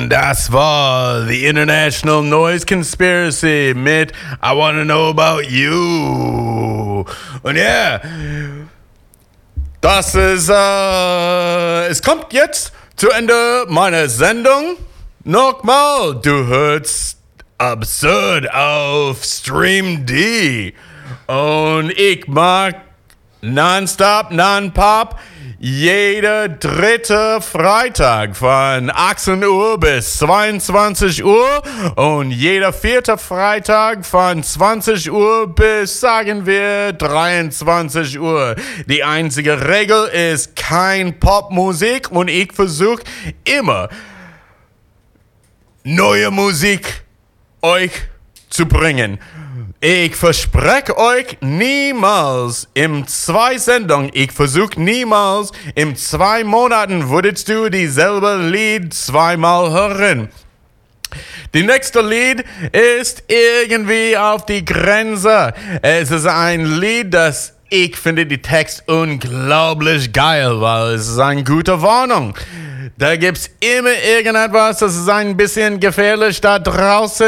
Und das war The International Noise Conspiracy mit I Wanna Know About You. Und ja, das ist, es kommt jetzt zu Ende meiner Sendung. Nochmal, du hörst Absurd auf Stream D. Und ich mag Nonstop, Non-Pop, jeder dritte Freitag von 18 Uhr bis 22 Uhr und jeder vierte Freitag von 20 Uhr bis, sagen wir, 23 Uhr. Die einzige Regel ist kein Popmusik und ich versuche immer neue Musik euch zu bringen. Ich verspreche euch niemals in 2 Sendungen, ich versuche niemals, in 2 Monaten würdest du dieselbe Lied 2-mal hören. Die nächste Lied ist irgendwie auf die Grenze. Es ist ein Lied, das ich finde die Text unglaublich geil, weil es ist eine gute Warnung. Da gibt's immer irgendetwas, das ist ein bisschen gefährlich da draußen.